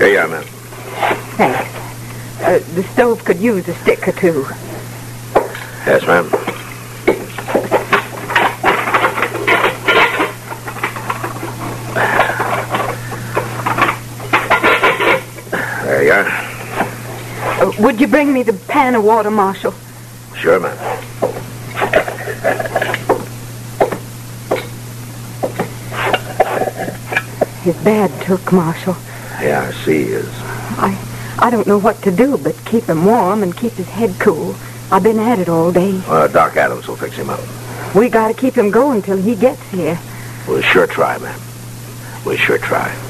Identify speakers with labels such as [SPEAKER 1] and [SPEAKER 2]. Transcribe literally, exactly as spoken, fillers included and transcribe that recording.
[SPEAKER 1] Here you are, ma'am.
[SPEAKER 2] Thanks. Uh, the stove could use a stick or two.
[SPEAKER 1] Yes, ma'am. There you are.
[SPEAKER 2] Uh, would you bring me the pan of water, Marshal?
[SPEAKER 1] Sure, ma'am.
[SPEAKER 2] He's bad took, Marshal.
[SPEAKER 1] Yeah, I see he is.
[SPEAKER 2] I, I don't know what to do but keep him warm and keep his head cool. I've been at it all day.
[SPEAKER 1] Well, Doc Adams will fix him up.
[SPEAKER 2] We gotta keep him going till he gets here.
[SPEAKER 1] We'll sure try, ma'am. We'll sure try.